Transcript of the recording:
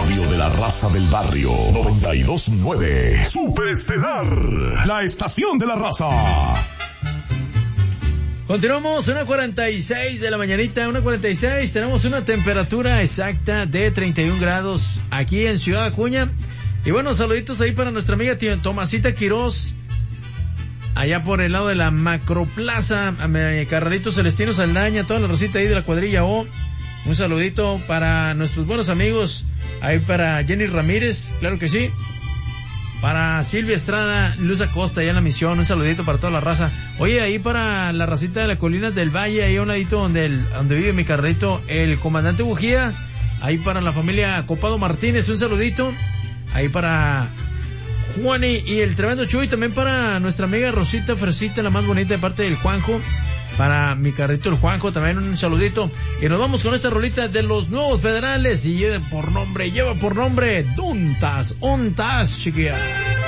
radio de la raza del barrio. 92.9 Superestelar, la estación de la raza. Continuamos, 1:46 de la mañanita, 1:46. Tenemos una temperatura exacta de 31 grados aquí en Ciudad Acuña. Y bueno, saluditos ahí para nuestra amiga Tomasita Quiroz, allá por el lado de la Macroplaza, Carreritos Celestino Saldaña, toda la racita ahí de la cuadrilla O. Un saludito para nuestros buenos amigos, ahí para Jenny Ramírez, claro que sí. Para Silvia Estrada, Luz Acosta, allá en la Misión, un saludito para toda la raza. Oye, ahí para la racita de las Colinas del Valle, ahí a un ladito donde vive mi carrito, el comandante Bujía. Ahí para la familia Copado Martínez, un saludito. Ahí para Juani y el tremendo Chuy, también para nuestra amiga Rosita Fresita, la más bonita de parte del Juanjo. Para mi carrito el Juanjo, también un saludito. Y nos vamos con esta rolita de los Nuevos Federales y lleva por nombre Duntas, Ontas, chiquilla.